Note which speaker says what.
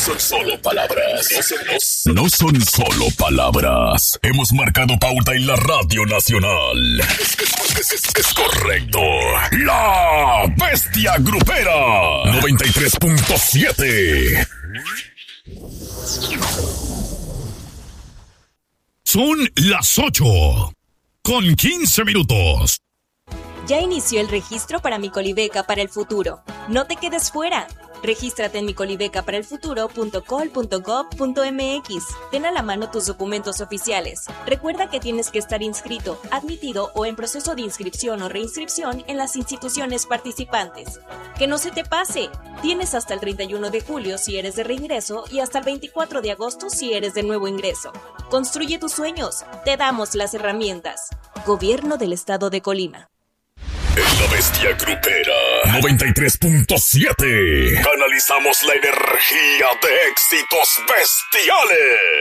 Speaker 1: son solo palabras. No son solo palabras. Hemos marcado pauta en la Radio Nacional. Es correcto. La Bestia Grupera 93.7. Son las 8:15.
Speaker 2: Ya inició el registro para mi Colibeca para el futuro. No te quedes fuera. Regístrate en micolibecaparaelfuturo.col.gov.mx. Ten a la mano tus documentos oficiales. Recuerda que tienes que estar inscrito, admitido o en proceso de inscripción o reinscripción en las instituciones participantes. ¡Que no se te pase! Tienes hasta el 31 de julio si eres de reingreso y hasta el 24 de agosto si eres de nuevo ingreso. Construye tus sueños. Te damos las herramientas. Gobierno del Estado de Colima.
Speaker 1: En la Bestia Grupera 93.7 canalizamos la energía de éxitos bestiales.